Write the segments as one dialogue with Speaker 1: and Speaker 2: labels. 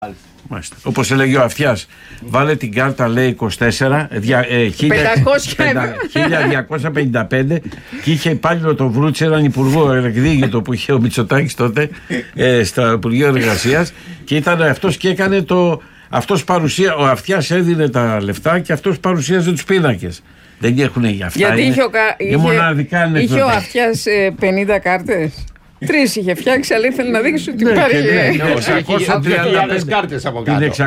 Speaker 1: Όπως έλεγε ο Αυτιάς, βάλε την κάρτα, λέει 24, 1255 και είχε υπάλληλο το Βρούτσι, έναν υπουργό εκδίκητο που είχε ο Μητσοτάκης τότε στο Υπουργείο Εργασίας, και ήταν αυτός και έκανε το. Αυτός ο Αυτιάς έδινε τα λεφτά και αυτός παρουσίαζε τους πίνακες. Δεν έχουν για αυτά.
Speaker 2: Γιατί είχε ο
Speaker 1: Αυτιάς
Speaker 2: 50 κάρτες. 3 είχε φτιάξει, αλλά ήθελε να δείξει ότι υπάρχει.
Speaker 3: 630.000 κάρτες από κάτω.
Speaker 1: Την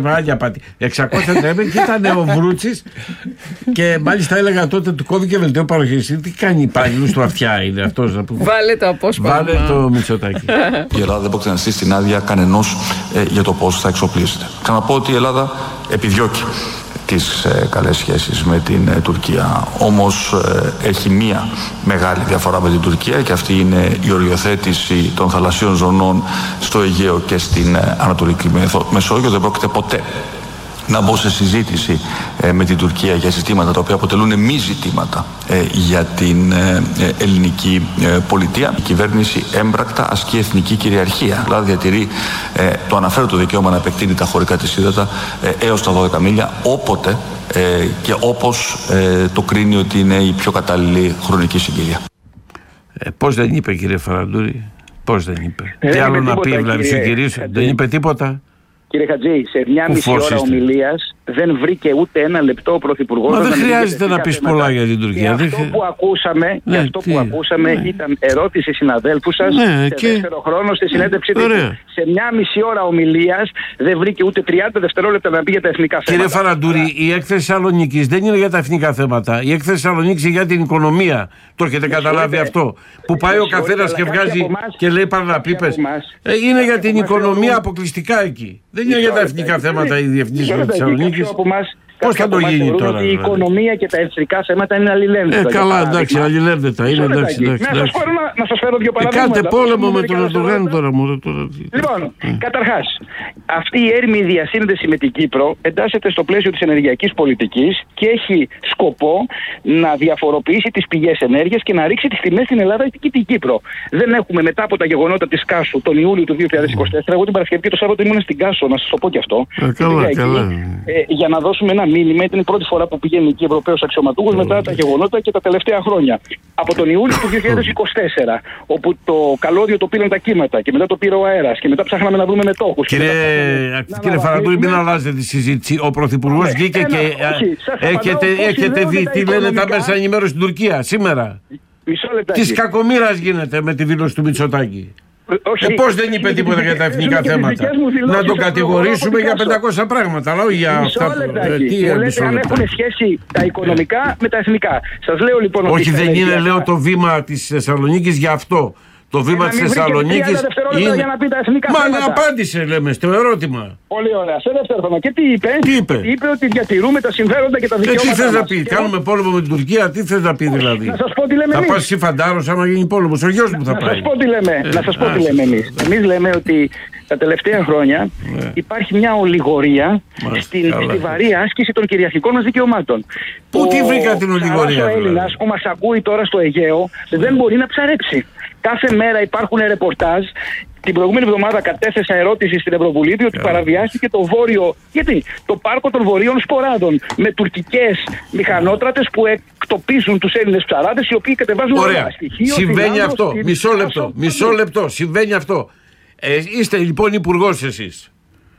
Speaker 1: 630 και ήταν ο Βρούτσης. Και μάλιστα έλεγα τότε, του κώδικα βελτιό παροχή. Τι κάνει υπάλληλος του Αυτιά, είναι αυτός να πούμε.
Speaker 2: Βάλε το απόσπασμα.
Speaker 1: Βάλε το Μητσοτάκη.
Speaker 4: Η Ελλάδα δεν πρόκειται να στήσει την άδεια κανενός για το πώς θα εξοπλίζεται. Ξαναπώ ότι η Ελλάδα επιδιώκει τις καλές σχέσεις με την Τουρκία. Όμως έχει μία μεγάλη διαφορά με την Τουρκία, και αυτή είναι η οριοθέτηση των θαλασσίων ζωνών στο Αιγαίο και στην Ανατολική Μεσόγειο. Δεν πρόκειται ποτέ να μπω σε συζήτηση με την Τουρκία για ζητήματα τα οποία αποτελούν μη ζητήματα για την ελληνική πολιτεία. Η κυβέρνηση έμπρακτα ασκεί εθνική κυριαρχία. Δηλαδή διατηρεί το αναφέρετο δικαίωμα να επεκτείνει τα χωρικά της ύδατα έως τα 12 μίλια, όποτε και όπως το κρίνει ότι είναι η πιο κατάλληλη χρονική συγκυρία.
Speaker 1: Πώς δεν είπε, κύριε Φαραντούρη, πώς δεν είπε? Τι άλλο να πει, δηλαδή, στους κυρίους, δεν είπε τίποτα?
Speaker 5: Κύριε Χατζή, σε 1,5 ώρα ομιλίας δεν βρήκε ούτε ένα λεπτό ο Πρωθυπουργός.
Speaker 1: Μα δεν χρειάζεται να πεις πολλά για την Τουρκία.
Speaker 5: Αυτό που ακούσαμε ήταν ερώτηση συναδέλφου σας σε δεύτερο χρόνο στη συνέντευξη τύπου. Σε 1,5 ώρα ομιλίας δεν βρήκε ούτε 30 δευτερόλεπτα να πει για τα εθνικά θέματα.
Speaker 1: Κύριε Φαραντούρη, η έκθεση Θεσσαλονίκης δεν είναι για τα εθνικά θέματα. Η έκθεση Θεσσαλονίκης είναι για την οικονομία. Το έχετε καταλάβει αυτό? Που πάει ο καθένας και βγάζει και λέει παραπίπες. Είναι για την οικονομία αποκλειστικά εκεί. Δεν είναι για τα εθνικά θέματα η διεθνής Θεσσαλονίκης. Πώς θα το γίνει τώρα?
Speaker 5: Η οικονομία και τα εθνικά θέματα είναι αλληλένδετα.
Speaker 1: Καλά, εντάξει, αλληλένδετα είναι.
Speaker 5: Να σας φέρω δύο παραδείγματα.
Speaker 1: Κάντε πόλεμο με τον Ερντογάν τώρα.
Speaker 5: Λοιπόν, καταρχάς, αυτή η έρημη διασύνδεση με την Κύπρο εντάσσεται στο πλαίσιο της ενεργειακής πολιτικής και έχει σκοπό να διαφοροποιήσει τις πηγές ενέργειας και να ρίξει τις τιμές στην Ελλάδα και την Κύπρο. Δεν έχουμε, μετά από τα γεγονότα της Κάσου τον Ιούλιο του 2024, εγώ την Παρασκευή και το Σάββατο ήμουν στην Κάσο, να σας το πω και αυτό. Για να δώσουμε ένα μήνυμα, ήταν η πρώτη φορά που πηγαίνει εκεί Ευρωπαίος αξιωματούχος μετά τα γεγονότα και τα τελευταία χρόνια. Από τον Ιούλιο του 2024, όπου το καλώδιο το πήραν τα κύματα και μετά το πήρε ο αέρας και μετά ψάχναμε να βρούμε μετόχους.
Speaker 1: Κύριε Φαραντούρη, μην αλλάζετε τη συζήτηση. Ο Πρωθυπουργός βγήκε και έχετε δει τι λένε τα μέσα ενημέρωση στην Τουρκία σήμερα? Της κακομοίρας γίνεται με τη δήλωση του Μητσοτάκη. Πώς δεν είπε τίποτα για τα εθνικά θέματα? Να τον κατηγορήσουμε για 500 πράγματα, αλλά όχι για αυτά.
Speaker 5: Αν έχουν σχέση τα οικονομικά με τα εθνικά. Σας λέω λοιπόν.
Speaker 1: Όχι, δεν είναι, λέω, το βήμα της Θεσσαλονίκης για αυτό. Το βήμα της Θεσσαλονίκης είναι. Μα να απάντησε, λέμε, στο ερώτημα.
Speaker 5: Πολύ ωραία. Σε δεύτερο θέμα. Και τι είπε? Είπε ότι διατηρούμε τα συμφέροντα και τα δικαιώματα.
Speaker 1: Τι θες να πει? Κάνουμε πόλεμο με την Τουρκία? Τι θες να πει δηλαδή?
Speaker 5: Να σας πω τι λέμε.
Speaker 1: Θα πας εσύ φαντάρος άμα γίνει πόλεμος? Ο γιος μου θα πάει.
Speaker 5: Να σας πω τι λέμε εμείς. Εμείς λέμε ότι τα τελευταία χρόνια υπάρχει μια ολιγορία στη βαρύ άσκηση των κυριαρχικών μας δικαιωμάτων.
Speaker 1: Πού τι βρήκα την ολιγορία?
Speaker 5: Ο Έλληνας που μας ακούει τώρα στο Αιγαίο δεν μπορεί να ψαρέψει. Κάθε μέρα υπάρχουν ρεπορτάζ. Την προηγούμενη εβδομάδα κατέθεσα ερώτηση στην Ευρωβουλή ότι παραβιάστηκε το βόρειο. Γιατί? Το πάρκο των βορείων σποράδων με τουρκικές μηχανότρατες που εκτοπίζουν τους Έλληνες ψαράδες, οι οποίοι κατεβάζουν
Speaker 1: όλα στοιχεία. Συμβαίνει αυτό. Μισό λεπτό. Συμβαίνει αυτό. Είστε λοιπόν υπουργός εσείς,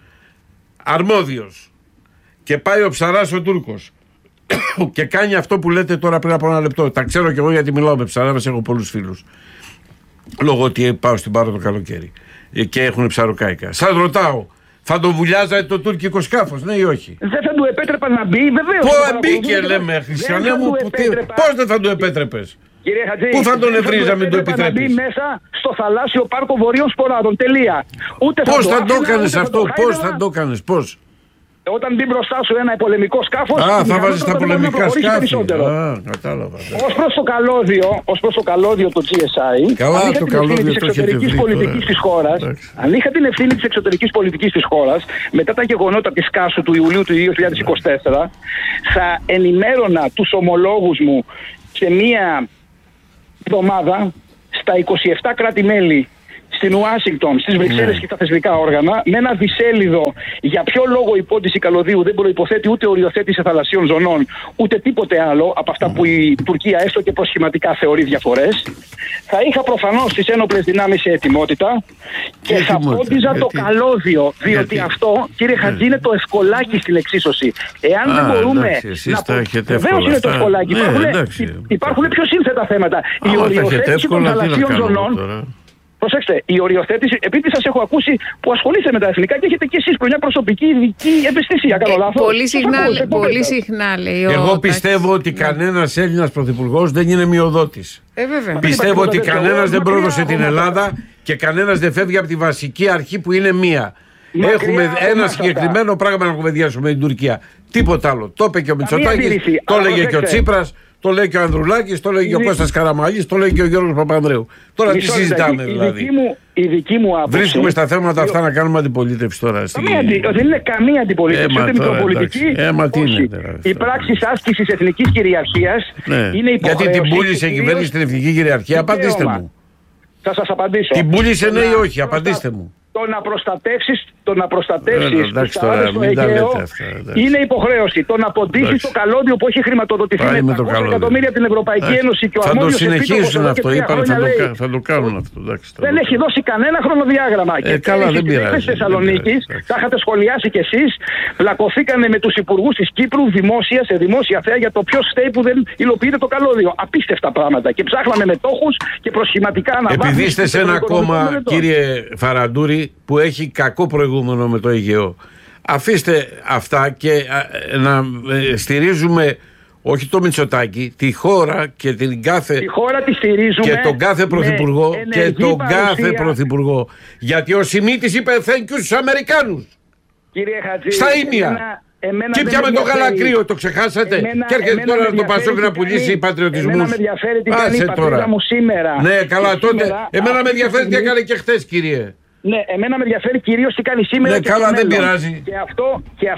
Speaker 1: αρμόδιος, και πάει ο ψαράς ο Τούρκος και κάνει αυτό που λέτε τώρα πριν από ένα λεπτό. Τα ξέρω κι εγώ γιατί μιλάω με ψαράδες, έχω πολλούς φίλους. Λόγω ότι πάω στην Πάρο το καλοκαίρι και έχουν ψαροκάικα. Σας ρωτάω, θα τον βουλιάζατε το τουρκικό σκάφος, ναι ή όχι?
Speaker 5: Δεν θα του επέτρεπα να μπει, βεβαίως.
Speaker 1: Πού μπήκε, λέμε, Χριστιανέ μου, πώς δεν θα του επέτρεπες? Πού θα τον ευρίζαμε, μην το επιτρέπεις?
Speaker 5: Να μπει μέσα στο θαλάσσιο πάρκο βορείων σποράδων, τελεία.
Speaker 1: Πώς θα το έκανες αυτό? Πώς θα το έκανες? Πώς?
Speaker 5: Όταν μπει μπροστά σου ένα πολεμικό σκάφος.
Speaker 1: Θα βάζεις τα πολεμικά σκάφη. Κατάλαβα.
Speaker 5: Ως προς το καλώδιο το GSI,
Speaker 1: καλά, το καλώδιο
Speaker 5: της εξωτερικής πολιτικής της χώρας, αν είχα την ευθύνη της εξωτερικής πολιτικής της χώρας, μετά τα γεγονότα της Κάσου του Ιουλίου του 2024, θα ενημέρωνα τους ομολόγους μου σε μία εβδομάδα στα 27 κράτη-μέλη στην Ουάσιγκτον, στις Βρυξέλλες και στα θεσμικά όργανα, με ένα δισέλιδο για ποιο λόγο η πόντιση καλωδίου δεν προϋποθέτει ούτε οριοθέτηση θαλασσίων ζωνών, ούτε τίποτε άλλο από αυτά που η Τουρκία έστω και προσχηματικά θεωρεί διαφορές. Θα είχα προφανώς τις ένοπλες δυνάμεις σε ετοιμότητα και θα πόντιζα το καλώδιο. Διότι αυτό, κύριε Χατζή, είναι το ευκολάκι στην εξίσωση. Εάν δεν μπορούμε βεβαίως είναι το ευκολάκι. Υπάρχουν πιο σύνθετα θέματα. Η οριοθέτηση των θαλασσίων ζωνών. Προσέξτε, η οριοθέτηση, επειδή σας έχω ακούσει που ασχολείστε με τα εθνικά και έχετε και εσείς μια προσωπική ειδική ευαισθησία, κάνω λάθος.
Speaker 2: Πολύ συχνά λέει.
Speaker 1: Εγώ πιστεύω ότι κανένας Έλληνας πρωθυπουργός δεν είναι μειοδότης. Πιστεύω ότι κανένας δεν πρόδωσε την Ελλάδα και κανένας δεν φεύγει από τη βασική αρχή που είναι μία. Έχουμε ένα συγκεκριμένο πράγμα να κουβεντιάσουμε με την Τουρκία. Τίποτα άλλο. Το είπε και ο Μητσοτάκης, το έλεγε και ο Τσίπρας. Το λέει και ο Ανδρουλάκης, το λέει και ο Κώστας Καραμαλής, το λέει και ο Γιώργος Παπανδρέου. Τώρα τι συζητάμε δηλαδή.
Speaker 5: Η δική μου άποψη.
Speaker 1: Βρίσκουμε στα θέματα αυτά να κάνουμε αντιπολίτευση τώρα.
Speaker 5: Δεν είναι καμία αντιπολίτευση, ούτε μικροπολιτική. Η πράξη άσκησης εθνικής κυριαρχίας είναι υποχρέωση.
Speaker 1: Γιατί την πούλησε η κυβέρνηση στην εθνική κυριαρχία, απαντήστε μου.
Speaker 5: Θα σας απαντήσω.
Speaker 1: Την πούλησε ναι ή όχι, απαντήστε μου.
Speaker 5: Το να προστατεύσεις τους άλλους στο Αιγαίο είναι υποχρέωση. Το να ποντίσεις το καλώδιο που έχει χρηματοδοτηθεί με 200 εκατομμύρια από την Ευρωπαϊκή Ένωση και ο αρμόδιος επίτροπος.
Speaker 1: Θα το συνεχίσουν αυτό, είπαν θα το κάνουν αυτό.
Speaker 5: Δεν έχει δώσει κανένα χρονοδιάγραμμα. Και
Speaker 1: καλά, δεν πειράζει.
Speaker 5: Στη Θεσσαλονίκη, τα είχατε σχολιάσει κι εσείς, πλακωθήκανε με τους υπουργούς της Κύπρου δημόσια σε δημόσια θέα για το ποιος φταίει που δεν υλοποιείται το καλώδιο. Απίστευτα πράγματα. Και ψάχναμε μετόχους και προσχηματικά αναβάθμιση.
Speaker 1: Επειδή είστε σε ένα κόμμα, κύριε Φαραντούρη, που έχει κακό προηγούμενο με το Αιγαίο, αφήστε αυτά και να στηρίζουμε όχι το Μητσοτάκη, τη χώρα και την κάθε.
Speaker 5: Τη χώρα τη στηρίζουμε.
Speaker 1: Και τον κάθε πρωθυπουργό. Και τον κάθε πρωθυπουργό. Γιατί ο Σιμίτης είπε thank you στους Αμερικάνους.
Speaker 5: Κύριε Χατζή,
Speaker 1: στα ίμια. Και πια με το γαλακρίο, το ξεχάσατε. Και έρχεται τώρα το Πασόκ να πουλήσει πατριωτισμούς.
Speaker 5: Εμένα με ενδιαφέρει τι κάνει η πατρίδα μου σήμερα.
Speaker 1: Ναι, καλά τότε. Εμένα με ενδιαφέρει τι έκανε και χτες, κύριε.
Speaker 5: Ναι, εμένα με ενδιαφέρει κυρίως τι κάνει σήμερα.
Speaker 1: Ναι, καλά, δεν πειράζει.
Speaker 5: Και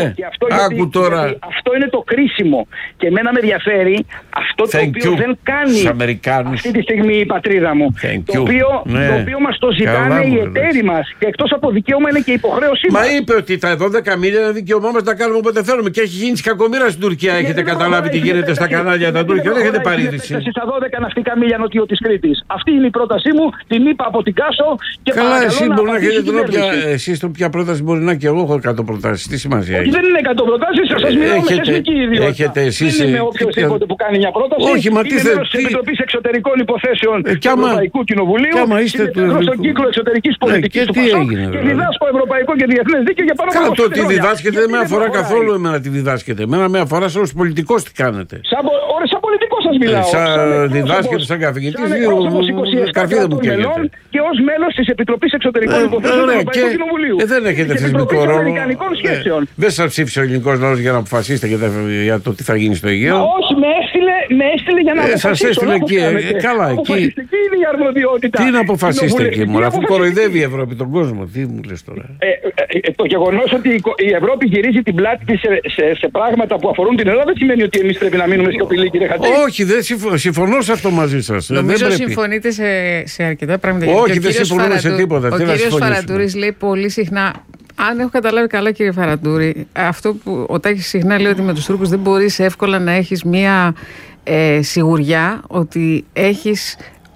Speaker 5: αυτό είναι το κρίσιμο. Και εμένα με ενδιαφέρει αυτό το οποίο δεν κάνει αυτή τη στιγμή η πατρίδα μου. Το οποίο μας το ζητάνε οι εταίροι μας. Και εκτός από δικαίωμα είναι και υποχρέωση μας.
Speaker 1: Μα είπε ότι τα 12 μίλια είναι δικαίωμά μας να κάνουμε όποτε θέλουμε. Και έχει γίνει κακομοίρα στην Τουρκία. Έχετε καταλάβει τι γίνεται στα κανάλια τα τουρκικά. Δεν έχετε παρήδηση.
Speaker 5: Στα 12 ναυτικά μίλια νοτιό της Κρήτης. Αυτή είναι η πρότασή μου. Την είπα από την Κάσο και
Speaker 1: εσείς μπορεί να έχετε την όποια. Εσείς το ποια πρόταση μπορεί να και εγώ έχω 100 προτάσεις. Τι σημασία έχει.
Speaker 5: Δεν είναι 100 προτάσεις, σας μιλάω με θεσμική ιδιότητα.
Speaker 1: Έχετε εσείς.
Speaker 5: Δεν είμαι οποιοδήποτε που κάνει μια πρόταση.
Speaker 1: Όχι, μα τι θέλετε.
Speaker 5: Της Επιτροπής Εξωτερικών Υποθέσεων του Ευρωπαϊκού Κοινοβουλίου. Στον κύκλο εξωτερικής πολιτικής του Πασόκ και διδάσκω ευρωπαϊκό και διεθνές δίκαιο για πάνω από 20 χρόνια.
Speaker 1: Καλά, το ότι διδάσκεται δεν με αφορά καθόλου εμένα τι διδάσκεται. Εμένα με αφορά σαν πολιτικός τι κάνετε.
Speaker 5: Σαν πολιτικό σας μιλάω.
Speaker 1: Διδάσκεται σαν καθηγητής. Καρφίδα μου καίγεται.
Speaker 5: Και ως μέλος της Επιτροπής Εξωτερικών Υποθέσεων του Ευρωπαϊκού Κοινοβουλίου.
Speaker 1: Δεν έχετε θεσμικό ρόλο. Δεν σας ψήφισε ο ελληνικός λαός για να αποφασίσετε για το τι θα γίνει στο Αιγαίο.
Speaker 5: Όχι, με έστειλε για να αποφασίσω.
Speaker 1: Σας έστειλε εκεί. Καλά, εκεί. Τι να αποφασίσετε εκεί, μωρά, αφού κοροϊδεύει η Ευρώπη τον κόσμο. Τι μου λες τώρα.
Speaker 5: Το γεγονός ότι η Ευρώπη γυρίζει την πλάτη της σε πράγματα που αφορούν την Ελλάδα δεν σημαίνει ότι εμείς πρέπει να μείνουμε σιωπηλοί, κύριε Χατζή.
Speaker 1: Όχι, δεν συμφωνώ σε αυτό μαζί σας.
Speaker 2: Νομίζω συμφωνείτε σε αρκετά πράγματα.
Speaker 1: Όχι, δεν συμφωνούμε σε τίποτα.
Speaker 2: Ο κύριος Φαραντούρης λέει πολύ συχνά, αν έχω καταλάβει καλά κύριε Φαραντούρη, αυτό που ο Τάκης συχνά λέει ότι με τους Τούρκους δεν μπορείς εύκολα να έχεις μία σιγουριά ότι έχεις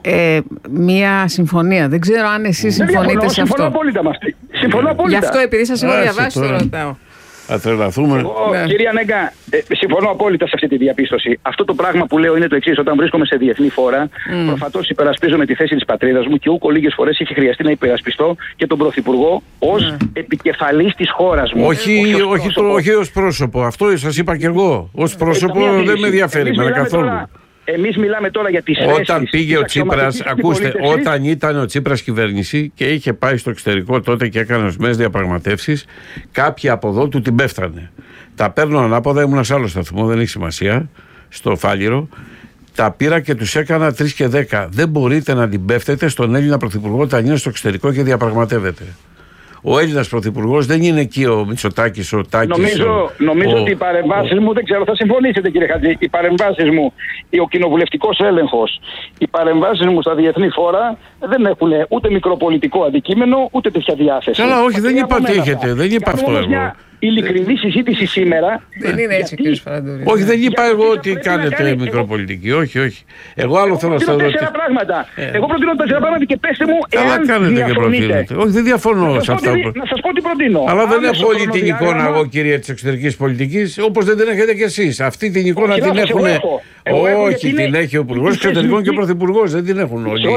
Speaker 2: μία συμφωνία. Δεν ξέρω αν εσείς συμφωνείτε σε αυτό.
Speaker 5: Συμφωνώ απόλυτα με αυτή.
Speaker 2: Γι' αυτό επειδή σας έχω διαβάσει το ρωτάω.
Speaker 1: Θα τρελαθούμε.
Speaker 5: Κυρία Νέγκα, συμφωνώ απόλυτα σε αυτή τη διαπίστωση. Αυτό το πράγμα που λέω είναι το εξής. Όταν βρίσκομαι σε διεθνή φόρα, προφανώς υπερασπίζομαι τη θέση της πατρίδας μου και ούκο λίγες φορές έχει χρειαστεί να υπερασπιστώ και τον Πρωθυπουργό ως επικεφαλής της χώρας μου.
Speaker 1: Όχι ως πρόσωπο. Αυτό σας είπα και εγώ. Ως πρόσωπο δεν με ενδιαφέρει καθόλου.
Speaker 5: Εμείς μιλάμε τώρα για τις θέσεις.
Speaker 1: Όταν πήγε ο Τσίπρας, ακούστε, όταν ήταν ο Τσίπρας κυβέρνηση και είχε πάει στο εξωτερικό τότε και έκανε ορισμένες διαπραγματεύσεις, κάποιοι από εδώ του την πέφτανε. Τα παίρνω ανάποδα, ήμουν σε άλλο σταθμό, δεν έχει σημασία, στο Φάληρο. Τα πήρα και τους έκανα 3 και 10. Δεν μπορείτε να την πέφτετε στον Έλληνα Πρωθυπουργό όταν είναι στο εξωτερικό και διαπραγματεύεται. ο Έλληνας πρωθυπουργός δεν είναι εκεί ο Μητσοτάκης, ο Τάκης.
Speaker 5: Νομίζω ότι οι παρεμβάσεις μου, δεν ξέρω, θα συμφωνήσετε κύριε Χατζή, οι παρεμβάσεις μου, ο κοινοβουλευτικός έλεγχος, οι παρεμβάσεις μου στα διεθνή φόρα δεν έχουν ούτε μικροπολιτικό αντικείμενο, ούτε τέτοια διάθεση.
Speaker 1: Καλά, όχι, δεν είπα ότι έχετε, δεν είπα αυτό εγώ.
Speaker 5: Ειλικρινή συζήτηση σήμερα.
Speaker 2: Δεν είναι έτσι, κύριε Φαραντούρη.
Speaker 1: Όχι, δεν είπα εγώ ότι κάνετε μικροπολιτική. Όχι. Εγώ άλλο θέλω να σα ρωτήσω.
Speaker 5: Εγώ προτείνω 4 πράγματα και πέστε μου
Speaker 1: εάν κάνετε και προτείνετε. Όχι, δεν διαφωνώ σε αυτά.
Speaker 5: Να σας πω τι προτείνω.
Speaker 1: Αλλά δεν έχω όλη την εικόνα εγώ, κύριε, της εξωτερικής πολιτικής, όπως δεν την έχετε κι εσείς. Αυτή την εικόνα την έχουν. Όχι, την έχει ο Υπουργός Εξωτερικών και ο Πρωθυπουργός. Δεν την έχουν όλοι.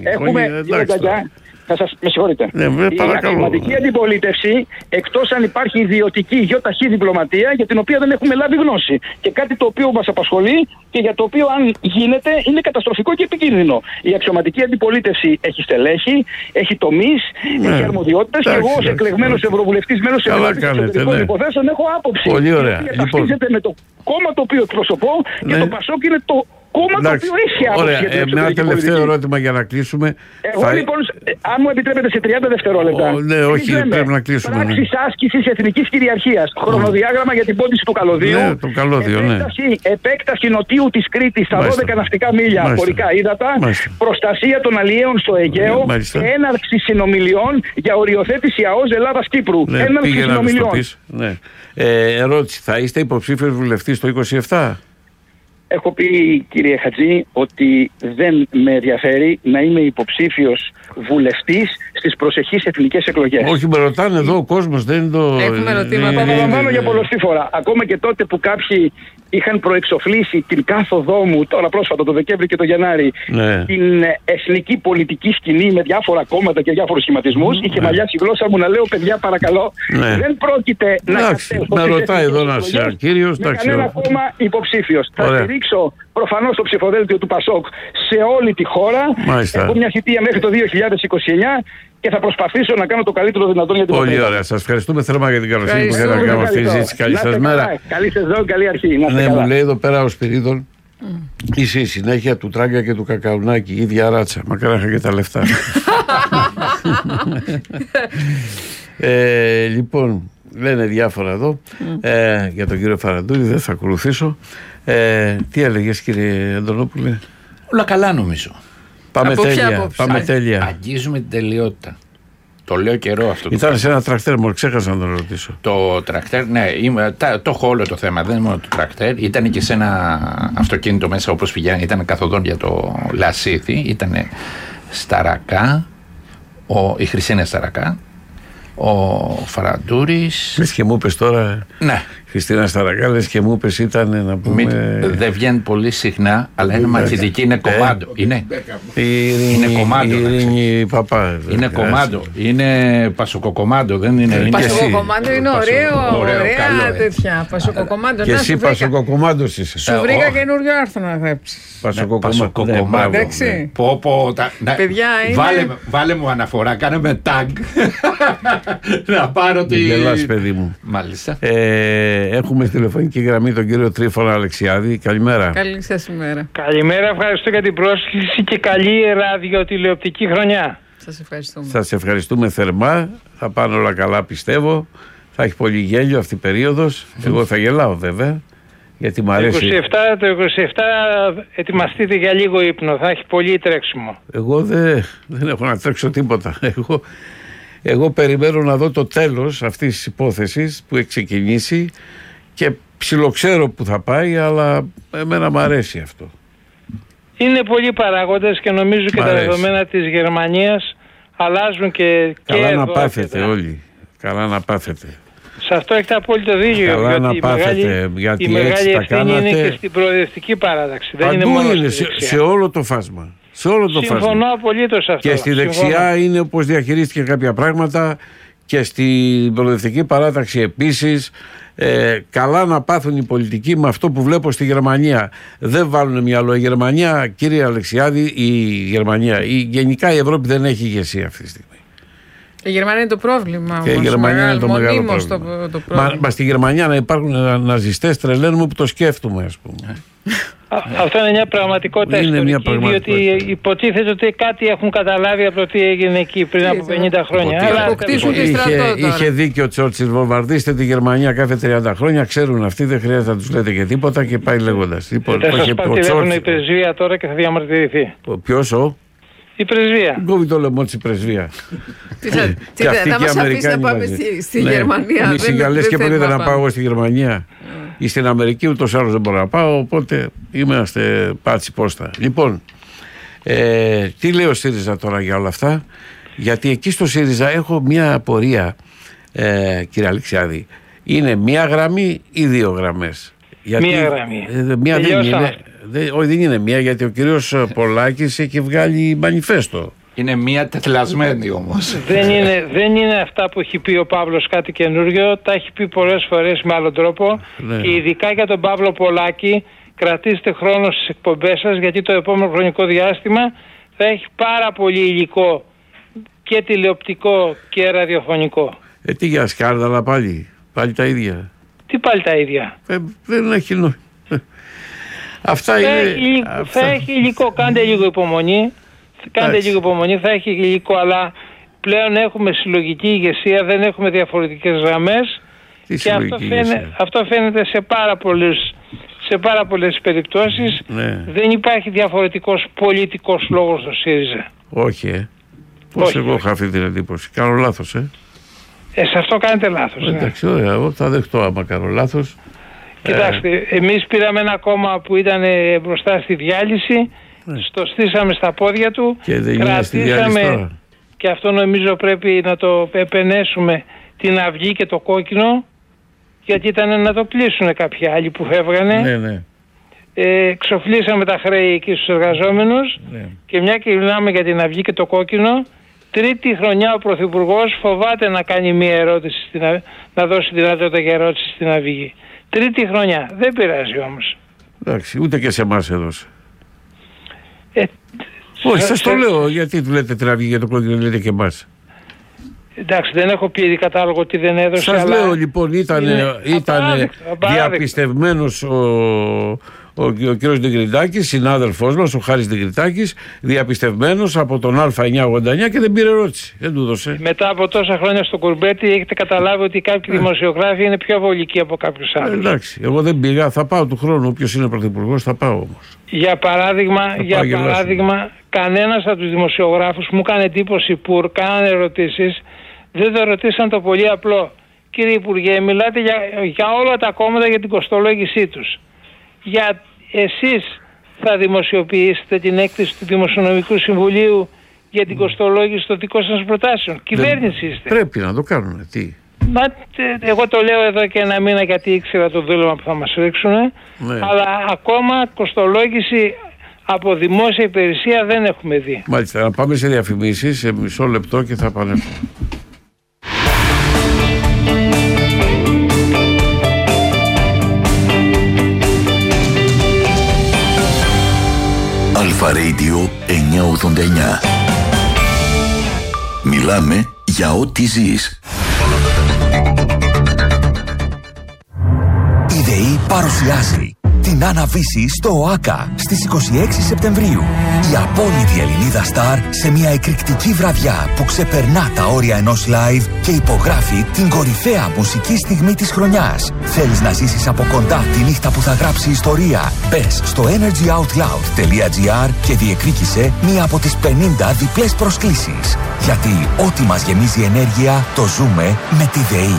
Speaker 5: Με συγχωρείτε. Η αξιωματική αντιπολίτευση, εκτός αν υπάρχει ιδιωτική γιοταχή διπλωματία, για την οποία δεν έχουμε λάβει γνώση. Και κάτι το οποίο μας απασχολεί και για το οποίο, αν γίνεται, είναι καταστροφικό και επικίνδυνο. Η αξιωματική αντιπολίτευση έχει στελέχη, έχει τομείς, έχει αρμοδιότητες. Και εγώ, ως εκλεγμένος ευρωβουλευτής, μέλος της Επιτροπής Εξωτερικών Υποθέσεων, έχω άποψη.
Speaker 1: Πολύ ωραία.
Speaker 5: Ταυτίζεται με το κόμμα το οποίο εκπροσωπώ και το Πασόκ είναι το κόμμα το οποίο έχει άποψη.
Speaker 1: Ωραία, ένα τελευταίο ερώτημα για να κλείσουμε.
Speaker 5: Εγώ λοιπόν, αν μου επιτρέπετε σε 30 δευτερόλεπτα.
Speaker 1: Ναι, όχι, πρέπει να κλείσουμε.
Speaker 5: Πράξεις άσκησης εθνικής κυριαρχίας. Χρονοδιάγραμμα για την πόντιση του καλωδίου.
Speaker 1: Ναι, το καλώδιο,
Speaker 5: επέκταση νοτίου της Κρήτης στα 12 ναυτικά μίλια χωρικά ύδατα. Προστασία των αλλιέων στο Αιγαίο. Έναρξη συνομιλιών για οριοθέτηση ΑΟΣ Ελλάδα-Κύπρου. Έναρξη συνομιλιών.
Speaker 1: Ερώτηση, θα είστε υποψήφιος βουλευτής το 27?
Speaker 5: Έχω πει, κύριε Χατζή, ότι δεν με ενδιαφέρει να είμαι υποψήφιος βουλευτής στις προσεχείς εθνικές εκλογές.
Speaker 1: Όχι, με ρωτάνε εδώ ο κόσμος, δεν το...
Speaker 2: Έχουμε ερωτήματα.
Speaker 5: Επαναλαμβάνω για πολλωστή φορά. Ακόμα και τότε που κάποιοι είχαν προεξοφλήσει την κάθοδό μου, τώρα πρόσφατα το Δεκέμβρη και το Γενάρη, την εθνική πολιτική σκηνή με διάφορα κόμματα και διάφορους σχηματισμούς, είχε μαλλιάσει η γλώσσα μου να λέω, παιδιά, παρακαλώ, δεν πρόκειται να κατέβω.
Speaker 1: Με ρωτάει εδώ ένας κύριος.
Speaker 5: Με κανένα κόμμα υποψήφιος. Θα στηρίξω προφανώς το ψηφοδέλτιο του Πασόκ σε όλη τη χώρα. Έχω μια θητεία μέχρι το 2029 και θα προσπαθήσω να κάνω το καλύτερο δυνατόν για την
Speaker 1: Πολύ ωραία. Σας ευχαριστούμε θερμά για την καλοσύνη που είχατε να κάνουμε αυτή τη συζήτηση. Καλή σας μέρα.
Speaker 5: Καλή σεζόν, καλή αρχή.
Speaker 1: Ναι, μου λέει εδώ πέρα ο Σπυρίδων, είσαι η συνέχεια του Τράγκα και του Κακαουνάκη, ίδια ράτσα. Μακάρι είχα και τα λεφτά. Λοιπόν, λένε διάφορα εδώ για τον κύριο Φαραντούρη, δεν θα ακολουθήσω. Τι έλεγες, κύριε Αντωνόπουλε?
Speaker 3: Όλα καλά νομίζω.
Speaker 1: Πάμε τέλεια.
Speaker 3: Αγγίζουμε την τελειότητα. Το λέω καιρό αυτό.
Speaker 1: Ήταν σε ένα τρακτέρ, μου ξέχασα να τον ρωτήσω.
Speaker 3: Το τρακτέρ, ναι, το έχω όλο το θέμα. Δεν είναι μόνο το τρακτέρ. Ήταν και σε ένα αυτοκίνητο μέσα όπως πηγαίνει. Ήταν καθοδόν για το Λασίθι. Ήταν Σταρακά. Η Χριστίνα Σταρακά. Ο Φαραντούρης.
Speaker 1: Λες και μου είπες τώρα.
Speaker 3: Ναι.
Speaker 1: Χριστίνα Σταρακά, λες και μου είπες ήταν να πούμε.
Speaker 3: Δεν βγαίνει πολύ συχνά, αλλά είναι μαχητική, είναι κομμάντο. Είναι κομμάντο.
Speaker 1: Είναι παπά.
Speaker 3: Είναι κομμάντο. Είναι πασοκοκομμάντο, δεν είναι.
Speaker 2: Πασοκοκομμάντο είναι ωραίο. Ωραία τέτοια. Πασοκοκομμάντο.
Speaker 1: Και εσύ πασοκοκομμάντος είσαι.
Speaker 2: Σου βρήκα καινούριο άρθρο να γράψεις.
Speaker 3: Πασοκοκομμάντο. Παιδιά, βάλε μου αναφορά, κάνε με tag. Να πάρω τη.
Speaker 1: Γελάς, παιδί μου.
Speaker 3: Μάλιστα.
Speaker 1: Έχουμε στη τηλεφωνική γραμμή τον κύριο Τρίφωνα Αλεξιάδη. Καλημέρα.
Speaker 2: Καλή σας ημέρα.
Speaker 6: Καλημέρα, ευχαριστώ για την πρόσκληση και καλή ραδιοτηλεοπτική χρονιά.
Speaker 2: Σας ευχαριστούμε.
Speaker 1: Σας ευχαριστούμε θερμά. Θα πάνε όλα καλά, πιστεύω. Θα έχει πολύ γέλιο αυτή η περίοδος. Εγώ θα γελάω βέβαια. Γιατί μου αρέσει.
Speaker 6: Το 27 ετοιμαστείτε για λίγο ύπνο. Θα έχει πολύ τρέξιμο.
Speaker 1: Εγώ δεν έχω να τρέξω τίποτα. Εγώ περιμένω να δω το τέλος αυτής της υπόθεσης που έχει ξεκινήσει και ψιλοξέρω που θα πάει, αλλά εμένα μου αρέσει αυτό.
Speaker 6: Είναι πολλοί παράγοντες και νομίζω και τα δεδομένα της Γερμανίας αλλάζουν και
Speaker 1: καλά
Speaker 6: και
Speaker 1: να πάθετε όλοι. Καλά να πάθετε.
Speaker 6: Σε αυτό έχετε απόλυτο δίκιο.
Speaker 1: Καλά να πάθετε,
Speaker 6: η μεγάλη ευθύνη είναι και στην προοδευτική παράταξη. Δεν είναι μόνο
Speaker 1: σε όλο το φάσμα.
Speaker 6: Συμφωνώ απολύτως σε αυτό.
Speaker 1: Και στη δεξιά είναι όπως διαχειρίστηκε κάποια πράγματα και στην προοδευτική παράταξη επίσης. Καλά να πάθουν οι πολιτικοί με αυτό που βλέπω στη Γερμανία. Δεν βάλουν μυαλό. Η Γερμανία, κύριε Αλεξιάδη, γενικά η Ευρώπη δεν έχει ηγεσία αυτή τη στιγμή.
Speaker 2: Η Γερμανία είναι το πρόβλημα.
Speaker 1: Και η Γερμανία είναι το μεγάλο πρόβλημα. Μα στη Γερμανία να υπάρχουν ναζιστές, τρελαίνουμε που το σκέφτομαι, ας πούμε.
Speaker 6: Αυτό είναι μια πραγματικότητα ιστορική, διότι υποτίθεται ότι κάτι έχουν καταλάβει από το τι έγινε εκεί πριν από 50 χρόνια.
Speaker 1: Είχε δίκιο ο Τσόρτσιλ, βομβαρδίστε τη Γερμανία κάθε 30 χρόνια, ξέρουν αυτοί, δεν χρειάζεται να τους λέτε και τίποτα και πάει λέγοντας.
Speaker 6: Θα σας πάρει τηλέφωνο η πρεσβεία τώρα και θα διαμαρτυρηθεί.
Speaker 1: Ποιος
Speaker 6: η πρεσβεία.
Speaker 1: Κόβει το λαιμό της η πρεσβεία.
Speaker 2: Θα μας αφήσει να πάμε στη Γερμανία.
Speaker 1: Μη συγκαλές και πρέπει να πάω στη Γερμανία ή στην Αμερική, ούτως άλλως δεν μπορώ να πάω, οπότε είμαστε πάτσι πόστα. Λοιπόν, τι λέει ο ΣΥΡΙΖΑ τώρα για όλα αυτά? Γιατί εκεί στο ΣΥΡΙΖΑ έχω μια απορία, κύριε Αλεξιάδη. Είναι μία γραμμή ή δύο γραμμές?
Speaker 6: Μία γραμμή.
Speaker 1: Μία δεν είναι. Όχι, δεν είναι μία, γιατί ο κύριος Πολάκης έχει βγάλει μανιφέστο.
Speaker 3: Είναι μία τεθλασμένη όμως.
Speaker 6: Δεν είναι αυτά που έχει πει ο Παύλος κάτι καινούριο. Τα έχει πει πολλές φορές με άλλον τρόπο. Ναι. Και ειδικά για τον Παύλο Πολάκη, κρατήστε χρόνο στις εκπομπές σας, γιατί το επόμενο χρονικό διάστημα θα έχει πάρα πολύ υλικό και τηλεοπτικό και ραδιοφωνικό.
Speaker 1: Τι για σκάνδαλα πάλι? Πάλι τα ίδια?
Speaker 6: Τι πάλι τα ίδια?
Speaker 1: Δεν έχει νόημα. Αυτά
Speaker 6: θα έχει υλικό, κάντε λίγο υπομονή. Λίγο υπομονή, θα έχει υλικό, αλλά πλέον έχουμε συλλογική ηγεσία, δεν έχουμε διαφορετικές γραμμές. Και αυτό φαίνεται σε πάρα πολλές περιπτώσεις.
Speaker 1: Ναι.
Speaker 6: Δεν υπάρχει διαφορετικός πολιτικός λόγος στο ΣΥΡΙΖΑ.
Speaker 1: Όχι, Πώς εγώ είχα αυτή την εντύπωση? Κάνω λάθος,
Speaker 6: σε αυτό κάνετε λάθος.
Speaker 1: Εντάξει, ωραία, εγώ θα δεχτώ άμα κάνω λάθος.
Speaker 6: Κοιτάξτε, εμείς πήραμε ένα κόμμα που ήταν μπροστά στη διάλυση, στο στήσαμε στα πόδια του,
Speaker 1: και κρατήσαμε,
Speaker 6: και αυτό νομίζω πρέπει να το επενέσουμε, την Αυγή και το Κόκκινο, γιατί ήταν να το κλείσουν κάποιοι άλλοι που φεύγανε.
Speaker 1: Ναι.
Speaker 6: Ξοφλήσαμε τα χρέη εκεί στους εργαζόμενους, και μια και μιλάμε για την Αυγή και το Κόκκινο, τρίτη χρονιά ο Πρωθυπουργός φοβάται να κάνει μια ερώτηση, να δώσει δυνατότητα για ερώτηση στην Αυγή. Τρίτη χρονιά. Δεν πειράζει όμως.
Speaker 1: Εντάξει, ούτε και σε εμάς έδωσε. Όχι, σας το λέω. Γιατί του λέτε την Αυγή για το Κόκκινο, λέτε και εμάς?
Speaker 6: Εντάξει, δεν έχω πει κατάλογο τι δεν έδωσε.
Speaker 1: Σας λέω λοιπόν, ήταν διαπιστευμένος ο κύριος Νεγκριτάκης, συνάδελφός μας, ο Χάρης Νεγκριτάκης, διαπιστευμένος από τον Α989 και δεν πήρε ερώτηση. Δεν του δώσε.
Speaker 6: Μετά από τόσα χρόνια στο κουρμπέτι έχετε καταλάβει ότι κάποιοι δημοσιογράφοι είναι πιο βολικοί από κάποιους άλλους.
Speaker 1: Εντάξει, εγώ δεν πήγα, θα πάω του χρόνου. Όποιος είναι πρωθυπουργός θα πάω όμως.
Speaker 6: Για παράδειγμα, κανένας από τους δημοσιογράφους μου έκανε εντύπωση που κάνανε ερωτήσεις, δεν το ρωτήσαν το πολύ απλό. Κύριε Υπουργέ, μιλάτε για όλα τα κόμματα για την κοστολόγησή τους. Για εσείς θα δημοσιοποιήσετε την έκθεση του Δημοσιονομικού Συμβουλίου για την κοστολόγηση των δικών σας προτάσεων? Κυβέρνηση είστε.
Speaker 1: Πρέπει να το κάνουμε. Τι?
Speaker 6: Εγώ το λέω εδώ και ένα μήνα, γιατί ήξερα το δούλευμα που θα μας ρίξουν. Ναι. Αλλά ακόμα κοστολόγηση από δημόσια υπηρεσία δεν έχουμε δει.
Speaker 1: Μάλιστα, να πάμε σε διαφημίσεις σε μισό λεπτό και θα επανέλθουμε.
Speaker 7: Αλφα Radio 989. Μιλάμε για ό,τι ζεις. Η ΔΕΗ παρουσιάζει την Άννα-Βύση στο ΟΑΚΑ στις 26 Σεπτεμβρίου. Η απόλυτη Ελληνίδα στάρ σε μια εκρηκτική βραδιά που ξεπερνά τα όρια ενός live και υπογράφει την κορυφαία μουσική στιγμή της χρονιάς. Θέλεις να ζήσεις από κοντά τη νύχτα που θα γράψει ιστορία? Μπες στο energyoutloud.gr και διεκδίκησε μία από τις 50 διπλές προσκλήσεις. Γιατί ό,τι μας γεμίζει ενέργεια το ζούμε με τη ΔΕΗ.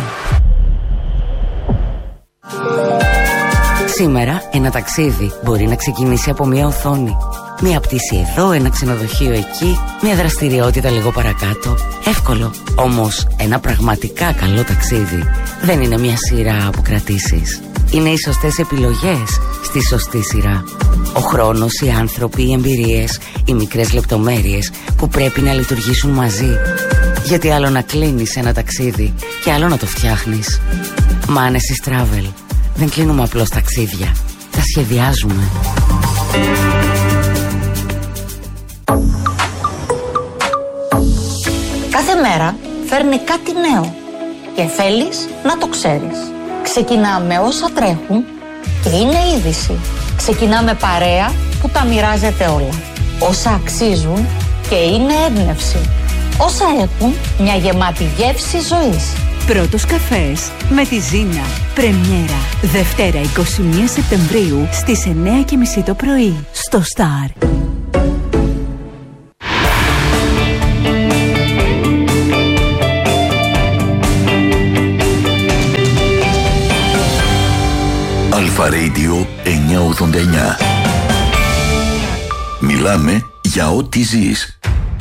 Speaker 8: Σήμερα ένα ταξίδι μπορεί να ξεκινήσει από μια οθόνη. Μια πτήση εδώ, ένα ξενοδοχείο εκεί, μια δραστηριότητα λίγο παρακάτω. Εύκολο. Όμως ένα πραγματικά καλό ταξίδι δεν είναι μια σειρά από κρατήσεις. Είναι οι σωστές επιλογές στη σωστή σειρά. Ο χρόνος, οι άνθρωποι, οι εμπειρίες, οι μικρές λεπτομέρειες που πρέπει να λειτουργήσουν μαζί. Γιατί άλλο να κλείνεις ένα ταξίδι και άλλο να το φτιάχνεις. Manesis Travel. Δεν κλείνουμε απλώς ταξίδια, τα σχεδιάζουμε.
Speaker 9: Κάθε μέρα φέρνει κάτι νέο και θέλεις να το ξέρεις. Ξεκινάμε όσα τρέχουν και είναι είδηση. Ξεκινάμε παρέα που τα μοιράζεται όλα. Όσα αξίζουν και είναι έμπνευση. Όσα έχουν μια γεμάτη γεύση ζωής.
Speaker 10: Πρώτος καφές με τη Ζήνα. Πρεμιέρα Δευτέρα 21 Σεπτεμβρίου στις 9:30 το πρωί στο Star.
Speaker 7: Αλφα Radio 989. Μιλάμε για ό,τι ζεις.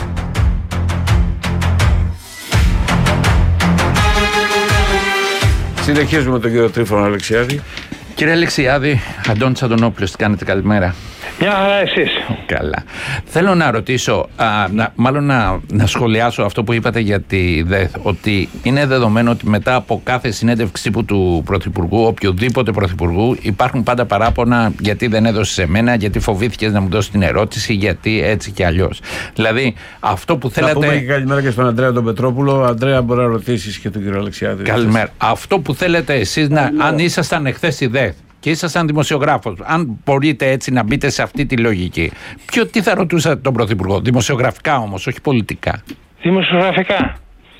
Speaker 1: Συνεχίζουμε τον κύριο Τρίφωνο Αλεξιάδη.
Speaker 3: Κύριε Αλεξιάδη, Αντώνης Αντωνόπουλος, τι κάνετε, καλημέρα.
Speaker 6: Μια χαρά εσείς.
Speaker 3: Καλά. Θέλω να ρωτήσω, μάλλον να σχολιάσω αυτό που είπατε για τη ΔΕΘ, ότι είναι δεδομένο ότι μετά από κάθε συνέντευξη τύπου του Πρωθυπουργού, οποιοδήποτε Πρωθυπουργού, υπάρχουν πάντα παράπονα γιατί δεν έδωσε σε μένα, γιατί φοβήθηκες να μου δώσει την ερώτηση, γιατί έτσι και αλλιώς. Δηλαδή, αυτό που θέλατε.
Speaker 1: Θα πούμε και καλημέρα και στον Ανδρέα τον Πετρόπουλο. Ανδρέα, μπορεί να ρωτήσεις και τον κύριο Αλεξιάδη.
Speaker 3: Καλημέρα. Αυτό που θέλετε εσείς, αν ήσασταν εχθές στη ΔΕΘ και ήσασταν δημοσιογράφος, αν μπορείτε έτσι να μπείτε σε αυτή τη λογική, τι θα ρωτούσατε τον Πρωθυπουργό? Δημοσιογραφικά όμως, όχι πολιτικά.
Speaker 6: Δημοσιογραφικά.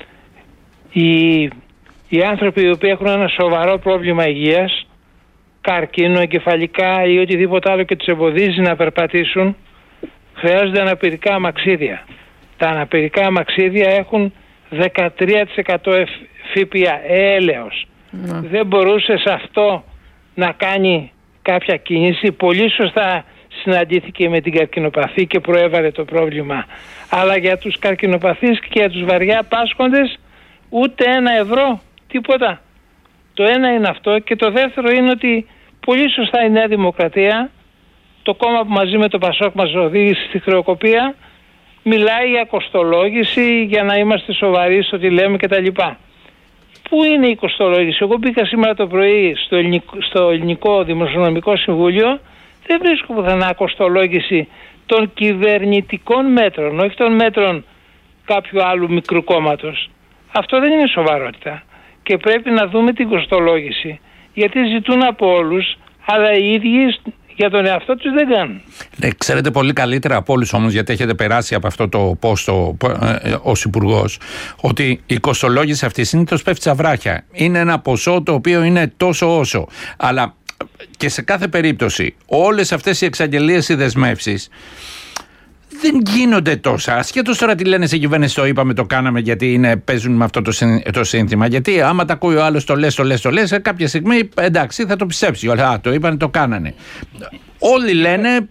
Speaker 6: Οι άνθρωποι οι οποίοι έχουν ένα σοβαρό πρόβλημα υγείας, καρκίνο, εγκεφαλικά ή οτιδήποτε άλλο και τους εμποδίζει να περπατήσουν, χρειάζονται αναπηρικά αμαξίδια. Τα αναπηρικά αμαξίδια έχουν 13% ΦΠΑ, έλεος. Δεν μπορούσε σε αυτό να κάνει κάποια κίνηση. Πολύ σωστά συναντήθηκε με την καρκινοπαθή και προέβαλε το πρόβλημα. Αλλά για τους καρκινοπαθείς και για τους βαριά πάσχοντες ούτε €1, τίποτα. Το ένα είναι αυτό, και το δεύτερο είναι ότι πολύ σωστά η Νέα Δημοκρατία, το κόμμα που μαζί με το Πασόκ μας οδήγησε στη χρεοκοπία, μιλάει για κοστολόγηση, για να είμαστε σοβαροί στο τι λέμε κτλ. Πού είναι η κοστολόγηση? Εγώ μπήκα σήμερα το πρωί στο Ελληνικό Δημοσιονομικό Συμβούλιο, δεν βρίσκω πουθενά κοστολόγηση των κυβερνητικών μέτρων, όχι των μέτρων κάποιου άλλου μικρού κόμματος. Αυτό δεν είναι σοβαρότητα και πρέπει να δούμε την κοστολόγηση, γιατί ζητούν από όλους, αλλά οι ίδιοι για τον εαυτό τους δεν κάνουν.
Speaker 3: Ξέρετε πολύ καλύτερα από όλους όμως, γιατί έχετε περάσει από αυτό το πόστο ως υπουργός, ότι η κοστολόγηση αυτή συνήθως πέφτει στα βράχια. Είναι ένα ποσό το οποίο είναι τόσο όσο. Αλλά και σε κάθε περίπτωση όλες αυτές οι εξαγγελίες, οι δεσμεύσεις δεν γίνονται τόσα. Ασχέτως τώρα τι λένε σε κυβέρνηση, το είπαμε, το κάναμε, γιατί παίζουν με αυτό το σύνθημα. Γιατί άμα τα ακούει ο άλλος το λες, κάποια στιγμή εντάξει θα το πιστέψει. Το είπανε, το κάνανε. Όλοι λένε.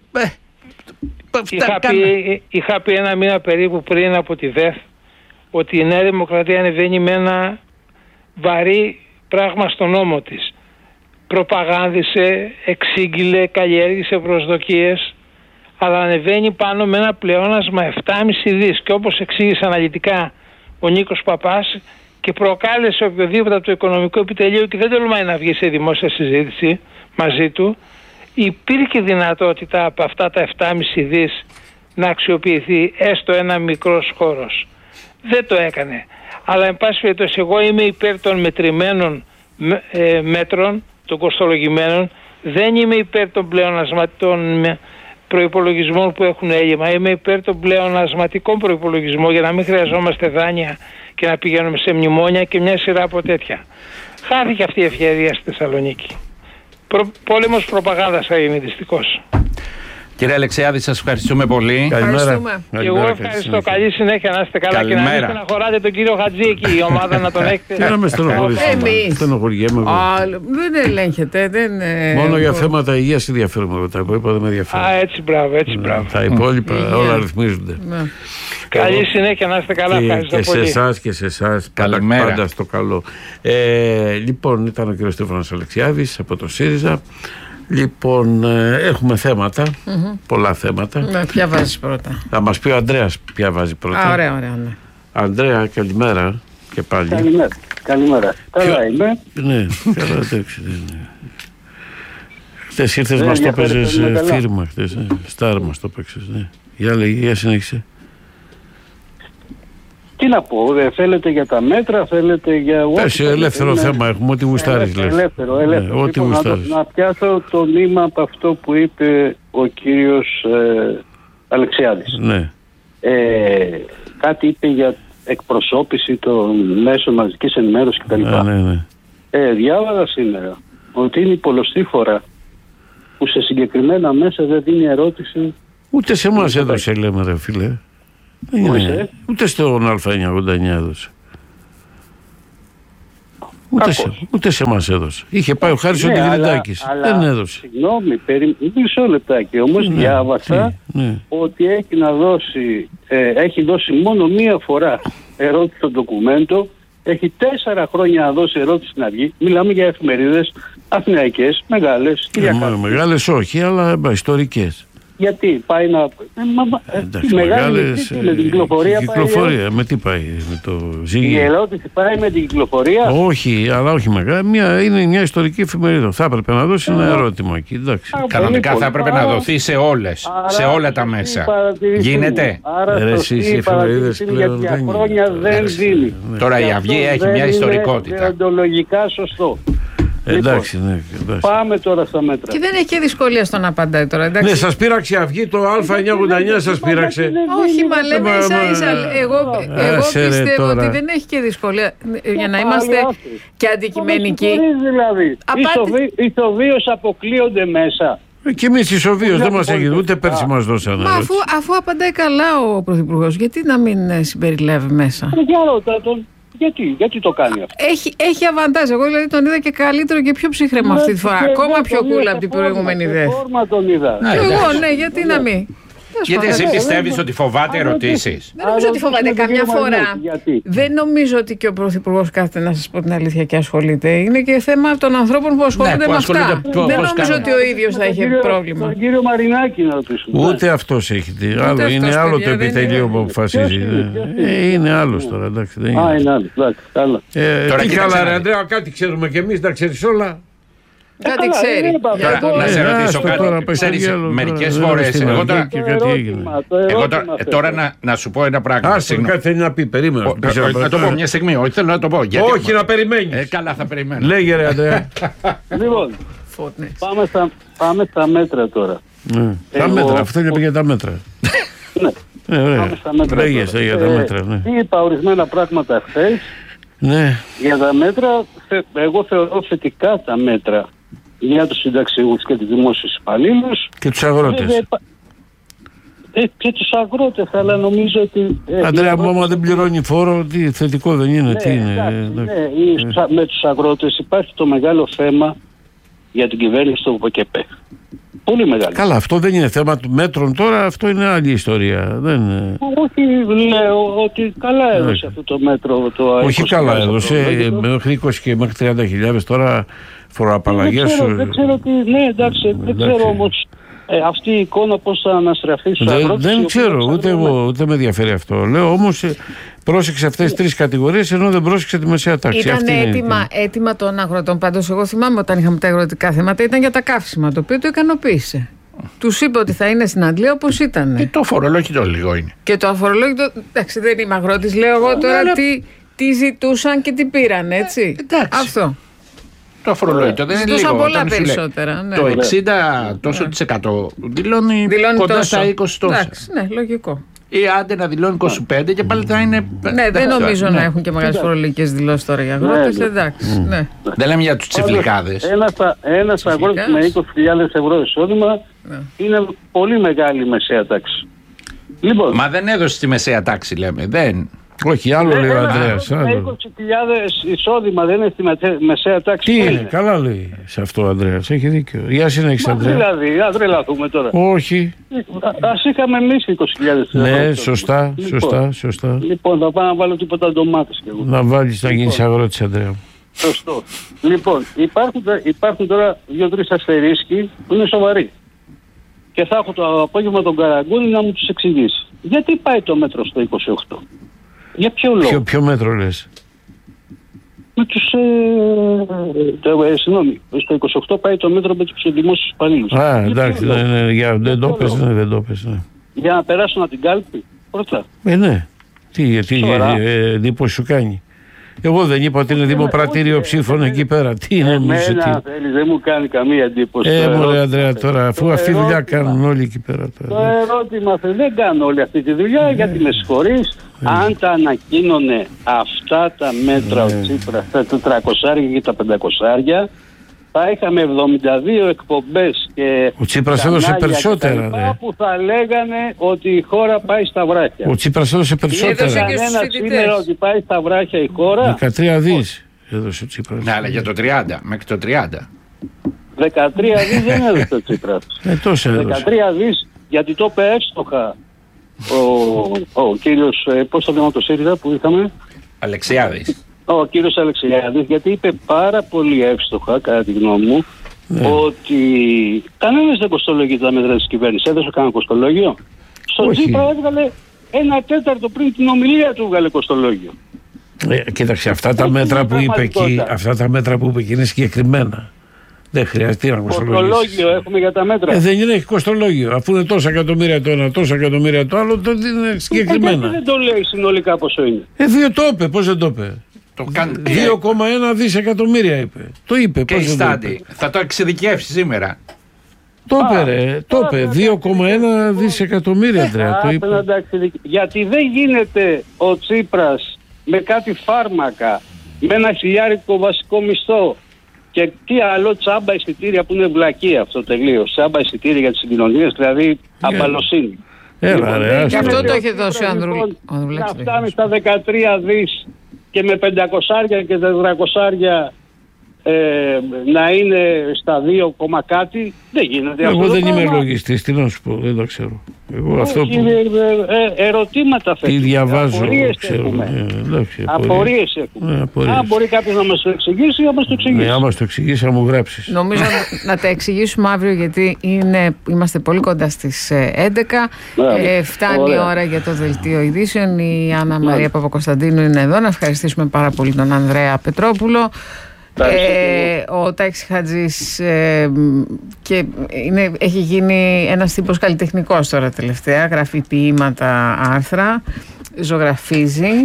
Speaker 6: Είχα πει ένα μήνα περίπου πριν από τη ΔΕΘ ότι η Νέα Δημοκρατία ανεβαίνει με ένα βαρύ πράγμα στον νόμο της. Προπαγάνδισε, εξήγηλε, καλλιέργησε προσδοκίες, αλλά ανεβαίνει πάνω με ένα πλεόνασμα 7,5 δις, και όπως εξήγησε αναλυτικά ο Νίκος Παπάς και προκάλεσε οποιοδήποτε από το οικονομικό επιτελείο και δεν τολμάει να βγει σε δημόσια συζήτηση μαζί του, υπήρχε δυνατότητα από αυτά τα 7,5 δις να αξιοποιηθεί έστω ένα μικρός χώρος. Δεν το έκανε. Αλλά εν πάση περιπτώσει, εγώ είμαι υπέρ των μετρημένων μέτρων, των κοστολογημένων, δεν είμαι υπέρ των πλεονασματών προϋπολογισμών που έχουν έλλειμμα. Είμαι υπέρ των πλεονασματικών προϋπολογισμών, για να μην χρειαζόμαστε δάνεια και να πηγαίνουμε σε μνημόνια και μια σειρά από τέτοια. Χάθηκε αυτή η ευκαιρία στη Θεσσαλονίκη. Πόλεμος προπαγάνδας θα είναι, δυστυχώς.
Speaker 3: Κύριε Αλεξιάδη, σας ευχαριστούμε πολύ.
Speaker 1: Καλημέρα.
Speaker 6: Και εγώ ευχαριστώ. Καλή συνέχεια, να είστε καλά.
Speaker 3: Καλημέρα.
Speaker 6: Και να μην στεναχωράτε τον κύριο Χατζή εκεί, η ομάδα να τον έχετε.
Speaker 1: Τι να με στενοχωριέμαι.
Speaker 2: Δεν ελέγχεται.
Speaker 1: Μόνο για θέματα υγείας ενδιαφέρομαι. Τα υπόλοιπα δεν με ενδιαφέρουν.
Speaker 6: Έτσι, μπράβο, έτσι, μπράβο.
Speaker 1: Τα υπόλοιπα όλα ρυθμίζονται.
Speaker 6: Καλή συνέχεια, να είστε καλά. Ευχαριστώ πολύ.
Speaker 1: Και σε εσάς, πάντα στο καλό. Λοιπόν, ήταν ο κύριος Στέφανος Αλεξιάδης από το ΣΥΡΙΖΑ. Λοιπόν, έχουμε θέματα, πολλά θέματα.
Speaker 2: Ποια βάζεις πρώτα?
Speaker 1: Θα μας πει ο Ανδρέας ποια βάζει πρώτα.
Speaker 2: Ωραία, ναι.
Speaker 1: Ανδρέα, καλημέρα και πάλι.
Speaker 11: Καλημέρα. Καλά είμαι.
Speaker 1: Ναι, καλά, εντάξει. Χθες ήρθες, μας το παίζες φίρμα, χθες, Στάρ μας το παίξες, ναι. Για λέγε, για συνέχισε.
Speaker 11: Τι να πω, θέλετε για τα μέτρα, θέλετε για...
Speaker 1: Πες, ελεύθερο θέμα έχουμε, ό,τι γουστάρεις.
Speaker 11: Ελεύθερο.
Speaker 1: Ό,τι γουστάρεις.
Speaker 11: Να πιάσω το νήμα από αυτό που είπε ο κύριος Αλεξιάδης.
Speaker 1: Ναι.
Speaker 11: Κάτι είπε για εκπροσώπηση των μέσων μαζικής ενημέρωσης κτλ.
Speaker 1: Ναι.
Speaker 11: Διάβαζα σήμερα ότι είναι η πολλωστή φορά που σε συγκεκριμένα μέσα δεν δίνει ερώτηση.
Speaker 1: Ούτε σε εμάς έδωσε, λέμε, ρε φίλε. Ούτε στον Α989 έδωσε. Ούτε σε εμάς έδωσε. Είχε πάει ο Χάρης ο Τιγρητάκης. Δεν έδωσε.
Speaker 11: Συγγνώμη, μισό λεπτάκι. Όμως διάβασα ότι έχει δώσει μόνο μία φορά ερώτηση στο ντοκουμέντο. Έχει 4 χρόνια να δώσει ερώτηση στην Αυγή. Μιλάμε για εφημερίδες αθηναϊκές, μεγάλες.
Speaker 1: Μεγάλες όχι, αλλά ιστορικές.
Speaker 11: Γιατί πάει να...
Speaker 1: Μεγάλες...
Speaker 11: με την κυκλοφορία πάει...
Speaker 1: Με τι πάει, με το Ζήγη?
Speaker 11: Η ερώτηση πάει με την κυκλοφορία.
Speaker 1: Όχι, αλλά όχι μεγάλη. Είναι μια ιστορική εφημερίδα. Θα έπρεπε να δώσει ένα ερώτημα εκεί. Εντάξει.
Speaker 3: Κανονικά θα έπρεπε να δοθεί σε όλες, σε όλα τα μέσα. Γίνεται?
Speaker 1: Εσείς οι εφημερίδες πλέον
Speaker 11: για χρόνια δεν δίνει.
Speaker 3: Τώρα η Αυγή έχει μια ιστορικότητα.
Speaker 11: Δεοντολογικά σωστό.
Speaker 1: Εντάξει, ναι.
Speaker 11: Πάμε τώρα στα μέτρα.
Speaker 2: Και δεν έχει και δυσκολία στο να απαντάει τώρα. Εντάξει.
Speaker 1: Ναι, σας πείραξε η Αυγή, το Α989 σας πείραξε.
Speaker 2: Όχι, μα λέμε ίσα-ίσα. Εγώ πιστεύω ότι δεν έχει και δυσκολία. Για να είμαστε και αντικειμενικοί.
Speaker 11: Δηλαδή, ηθοβίως αποκλείονται μέσα.
Speaker 1: Και εμείς ισοβίως δεν μας έγινε, ούτε πέρσι μας δώσανε.
Speaker 2: Μα αφού απαντάει καλά ο Πρωθυπουργός, γιατί να μην συμπεριλάβει μέσα?
Speaker 11: Για ρώτα τον. Γιατί το κάνει αυτό?
Speaker 2: Έχει αβαντάζ. Εγώ δηλαδή τον είδα και καλύτερο και πιο ψύχρεμο αυτή τη φορά. Ακόμα πιο κούλα από την προηγούμενη ιδέα. Εγώ, ναι, γιατί να μην.
Speaker 3: Γιατί εσύ πιστεύεις ότι φοβάται ερωτήσεις?
Speaker 2: Δεν νομίζω ότι φοβάται καμιά φορά. Δεν νομίζω ότι και ο Πρωθυπουργός κάθεται, να σας πω την αλήθεια, και ασχολείται. Είναι και θέμα των ανθρώπων που ασχολούνται με αυτά. Δεν νομίζω ότι ο ίδιος θα είχε πρόβλημα.
Speaker 11: Τον κύριο Μαρινάκη να ρωτήσουμε.
Speaker 1: Ούτε αυτός έχει. Είναι άλλο το επιτελείο που αποφασίζει. Είναι άλλος τώρα, εντάξει.
Speaker 11: Είναι άλλο.
Speaker 1: Τι καλά, ρε Ανδρέα, κάτι ξέρουμε κι εμείς, τα ξέρεις όλα.
Speaker 2: Κάτι ξέρει.
Speaker 3: Να σε ρωτήσω κάτι. Ξέρεις, μερικές φορές. Εγώ τώρα να σου πω ένα πράγμα.
Speaker 1: Άσε, κάτι θέλει να πει, περίμενα.
Speaker 3: Να το πω μια στιγμή, όχι θέλω να το πω.
Speaker 1: Όχι, να περιμένεις.
Speaker 3: Καλά, θα περιμένω.
Speaker 1: Λέγε ρε Ανδρέα.
Speaker 11: Λοιπόν, πάμε στα μέτρα τώρα.
Speaker 1: Τα μέτρα, αυτό είναι για τα μέτρα.
Speaker 11: Ναι,
Speaker 1: ωραία. Λέγεσαι για τα μέτρα.
Speaker 11: Είπα ορισμένα πράγματα χθες.
Speaker 1: Ναι.
Speaker 11: Για τα μέτρα, εγώ θεωρώ θετικά τα μέτρα για τους συνταξιούχους και τους δημόσιους υπαλλήλους.
Speaker 1: Και τους αγρότες.
Speaker 11: Και τους αγρότες, αλλά νομίζω ότι...
Speaker 1: Αντρέα, άμα δεν πληρώνει φόρο, τι θετικό δεν είναι, τι είναι.
Speaker 11: Με τους αγρότες υπάρχει το μεγάλο θέμα για την κυβέρνηση του ΟΚΕΠΕ. Πολύ μεγάλο.
Speaker 1: Καλά, αυτό δεν είναι θέμα του μέτρων τώρα, αυτό είναι άλλη ιστορία.
Speaker 11: Όχι, λέω ότι καλά έδωσε αυτό το μέτρο.
Speaker 1: Όχι καλά έδωσε, μέχρι 20 και μέχρι 30.000 τώρα φοροαπαλλαγές.
Speaker 11: Δεν ξέρω τι, ναι εντάξει, δεν ξέρω όμως αυτή η εικόνα πώς θα αναστραφεί στους αγρότες.
Speaker 1: Δεν ξέρω, ούτε εγώ, ούτε με ενδιαφέρει αυτό. Λέω όμως πρόσεξε αυτές τις 3 κατηγορίες ενώ δεν πρόσεξε τη μεσαία τάξη.
Speaker 2: Ήταν έτοιμα των αγροτών. Πάντως, εγώ θυμάμαι όταν είχαμε τα αγροτικά θέματα, ήταν για τα καύσιμα, το οποίο το ικανοποίησε. Τους είπε ότι θα είναι στην Αγγλία όπως ήταν.
Speaker 3: Και το αφορολόγητο λίγο είναι.
Speaker 2: Και το αφορολόγητο. Εντάξει, δεν είμαι αγρότης, λέω εγώ τώρα τι ζητούσαν και τι πήραν, έτσι.
Speaker 3: Εντάξει.
Speaker 2: Αυτό.
Speaker 3: Το αφορολόγητο δεν είναι λίγο.
Speaker 2: Ζητούσαν πολλά περισσότερα.
Speaker 3: Το 60 τόσο της 100 δηλώνει κοντά στα 20 τόσα.
Speaker 2: Εντάξει, ναι, λογικό.
Speaker 3: Ή άντε να δηλώνει 25 και πάλι θα είναι.
Speaker 2: Ναι, δεν νομίζω να έχουν και μεγάλες φορολογικές δηλώσεις τώρα οι αγρότες. Εντάξει.
Speaker 3: Δεν λέμε για τους τσιφλικάδες.
Speaker 11: Ένας αγρότης με 20.000 ευρώ εισόδημα είναι πολύ μεγάλη μεσαία τάξη.
Speaker 3: Μα δεν έδωσε τη μεσαία τάξη, λέμε. Δεν.
Speaker 1: Όχι, άλλο λέει ο Ανδρέας.
Speaker 11: 20.000 εισόδημα δεν είναι στη μεσαία τάξη.
Speaker 1: Τι είναι, καλά λέει σε αυτό ο Ανδρέας, έχει δίκιο. Για συνέχισε, Ανδρέα.
Speaker 11: Δηλαδή, ας τρελαθούμε τώρα.
Speaker 1: Όχι.
Speaker 11: Ας είχαμε εμείς 20.000 ευρώ.
Speaker 1: Ναι, σωστά.
Speaker 11: Λοιπόν, θα πάω να βάλω τίποτα ντομάτες κι εγώ.
Speaker 1: Να βάλεις να γίνεις αγρότης, Ανδρέα.
Speaker 11: Σωστό. Λοιπόν, υπάρχουν τώρα 2-3 αστερίσκοι που είναι σοβαροί. Και θα έχω το απόγευμα τον Καραγκούνη να μου τους εξηγήσει. Γιατί πάει το μέτρο στο 28? Για ποιο λόγο?
Speaker 1: Ποιο μέτρο λες?
Speaker 11: Με τους... συγγνώμη, στο 28 πάει το μέτρο με τους δημόσιους υπαλλήλους.
Speaker 1: Εντάξει, δεν το πες.
Speaker 11: Για να περάσουν από την κάλπη, πρώτα.
Speaker 1: Ναι. Τι εντύπωση σου κάνει? Εγώ δεν είπα ότι είναι δημοπρατήριο ψήφων εκεί πέρα. Τι είναι νομίζω?
Speaker 11: Δεν μου κάνει καμία εντύπωση.
Speaker 1: Μωρέ Ανδρέα τώρα, αφού αυτή τη δουλειά κάνουν όλοι εκεί πέρα τώρα.
Speaker 11: Το ερώτημα, δεν κάνουν όλη αυτή τη δουλειά, γιατί με συγχωρείς, αν τα ανακοίνωνε αυτά τα μέτρα ο Τσίπρας, τα 400 και τα 500, θα είχαμε 72 εκπομπές και
Speaker 1: ο Τσίπρας έδωσε περισσότερα,
Speaker 11: που θα λέγανε ότι η χώρα πάει στα βράχια.
Speaker 1: Ο Τσίπρας έδωσε περισσότερα.
Speaker 11: Κανένα σήμερα ότι πάει στα βράχια η χώρα.
Speaker 1: 13 δις έδωσε ο Τσίπρας.
Speaker 3: Ναι, αλλά για το 30, μέχρι το 30.
Speaker 11: 13 δις δεν έδωσε ο Τσίπρας.
Speaker 1: Τόσο έδωσε.
Speaker 11: 13 δις, γιατί το είπε εύστοχα ο κύριος, πώς το λέμε το ΣΥΡΙΖΑ που είχαμε?
Speaker 3: Αλεξιάδης.
Speaker 11: Ο κύριος Αλεξιάδης, γιατί είπε πάρα πολύ εύστοχα, κατά τη γνώμη μου, ότι κανένας δεν κοστολογεί τα μέτρα της κυβέρνησης. Έδωσε κανένα κοστολόγιο? Στον Τσίπρα έβγαλε 1/4 πριν την ομιλία του, έβγαλε κοστολόγιο.
Speaker 1: Κοίταξε, αυτά τα μέτρα που είπε εκεί, είναι συγκεκριμένα. Δεν χρειάζεται να κοστολογήσει.
Speaker 11: Κοστολόγιο έχουμε για τα μέτρα.
Speaker 1: Δεν είναι, έχει κοστολόγιο. Αφού είναι τόσα εκατομμύρια το ένα, τόσα εκατομμύρια το άλλο, τότε είναι συγκεκριμένα.
Speaker 11: Γιατί δεν το λέει συνολικά πόσο είναι?
Speaker 1: Το είπε, πώς δεν το είπε? 2,1 δισεκατομμύρια είπε. Το είπε.
Speaker 3: Και η Στάντη. Θα το εξειδικεύσει σήμερα.
Speaker 1: Το είπε. 2,1 δισεκατομμύρια, Ανδρέα. Το είπε.
Speaker 11: Γιατί δεν γίνεται ο Τσίπρας με κάτι φάρμακα, με ένα χιλιάρικο βασικό μισθό και τι άλλο, τσάμπα εισιτήρια, που είναι βλακία αυτό τελείως. Τσάμπα εισιτήρια για τις συγκοινωνίες, δηλαδή απαλωσύνη.
Speaker 2: Και αυτό το έχει δώσει ο Ανδρούλης.
Speaker 11: Να φτάνει στα 13 δις και με 500 και 400 να είναι στα 2, κάτι, δεν γίνεται.
Speaker 1: Εγώ δεν είμαι λογιστής, τι να σου πω, δεν το ξέρω. Εγώ αυτό που...
Speaker 11: Ερωτήματα
Speaker 1: τι διαβάζω,
Speaker 11: απορίες έχουμε. Αν μπορεί κάποιος να μας το εξηγήσει, να μας το εξηγήσει.
Speaker 1: Ναι, άμα το εξηγήσει, να μου γράψεις.
Speaker 2: Νομίζω να τα εξηγήσουμε αύριο, γιατί είμαστε πολύ κοντά στις 11. Φτάνει η ώρα για το δελτίο ειδήσεων. Η Άννα Μαρία Παπακοσταντίνου είναι εδώ. Να ευχαριστήσουμε πάρα πολύ τον Ανδρέα Πετρόπουλο. Ο Τάκης Χατζής και έχει γίνει ένας τύπος καλλιτεχνικός τώρα τελευταία. Γράφει ποίηματα, άρθρα, ζωγραφίζει.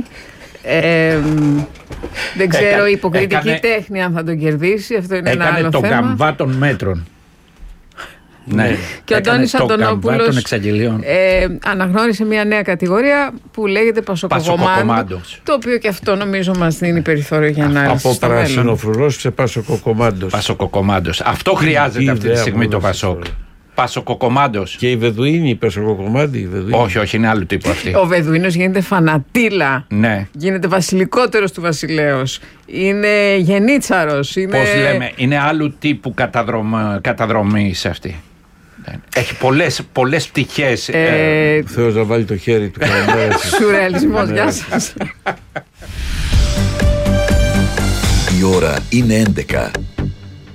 Speaker 2: Δεν ξέρω η υποκριτική τέχνη αν θα τον κερδίσει. Αυτό είναι ένα άλλο θέμα.
Speaker 3: Έκανε το καμβά των μέτρων. Ναι.
Speaker 2: Και ο Αντώνης Αντωνόπουλος αναγνώρισε μια νέα κατηγορία που λέγεται Πασοκοκομάντος, το οποίο και αυτό νομίζω μας δίνει περιθώριο για ανάλυση.
Speaker 1: Από πράσινο-φρουρός σε
Speaker 3: Πασοκοκομάντος. Αυτό χρειάζεται αυτή τη στιγμή το Πασόκ. Πασοκοκομάντος.
Speaker 1: Και οι Βεδουίνοι, οι Πασοκοκομάντοι.
Speaker 3: Όχι, είναι άλλου τύπου αυτή.
Speaker 2: Ο Βεδουίνος γίνεται φανατήλα.
Speaker 3: Ναι.
Speaker 2: Γίνεται βασιλικότερος του βασιλέως. Είναι γενίτσαρος.
Speaker 3: Πώς λέμε, είναι άλλου τύπου καταδρομή σε αυτή. Έχει πολλές πτυχές.
Speaker 1: Ο Θεός να βάλει το χέρι του.
Speaker 2: Σουρεαλισμός, γεια σας.
Speaker 7: Η ώρα είναι 11.